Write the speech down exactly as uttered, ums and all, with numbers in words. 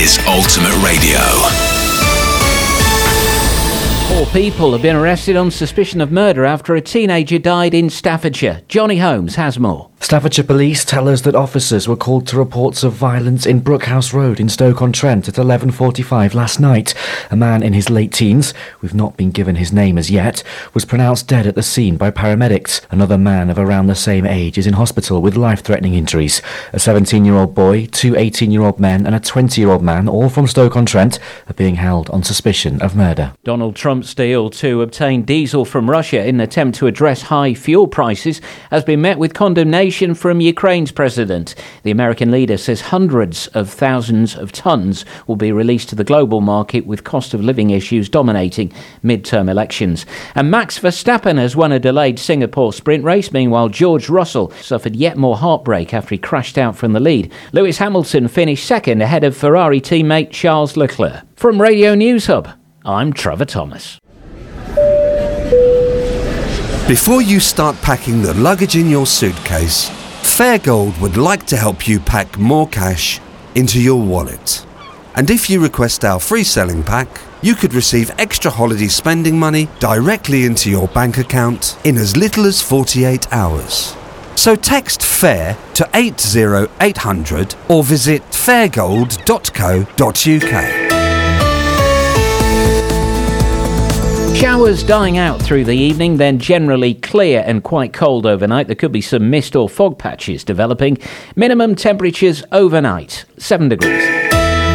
is Ultimate Radio. Four people have been arrested on suspicion of murder after a teenager died in Staffordshire. Johnny Holmes has more. Staffordshire police tell us that officers were called to reports of violence in Brookhouse Road in Stoke-on-Trent at eleven forty-five last night. A man in his late teens, we've not been given his name as yet, was pronounced dead at the scene by paramedics. Another man of around the same age is in hospital with life-threatening injuries. A seventeen-year-old boy, two eighteen-year-old men and a twenty-year-old man, all from Stoke-on-Trent, are being held on suspicion of murder. Donald Trump's deal to obtain diesel from Russia in an attempt to address high fuel prices has been met with condemnation from Ukraine's president. The American leader says hundreds of thousands of tonnes will be released to the global market, with cost of living issues dominating mid-term elections. And Max Verstappen has won a delayed Singapore sprint race. Meanwhile, George Russell suffered yet more heartbreak after he crashed out from the lead. Lewis Hamilton finished second ahead of Ferrari teammate Charles Leclerc. From Radio News Hub, I'm Trevor Thomas. Before you start packing the luggage in your suitcase, Fairgold would like to help you pack more cash into your wallet. And if you request our free selling pack, you could receive extra holiday spending money directly into your bank account in as little as forty-eight hours. So text FAIR to eight zero eight hundred or visit fairgold dot co dot uk. Showers dying out through the evening, then generally clear and quite cold overnight. There could be some mist or fog patches developing. Minimum temperatures overnight, seven degrees.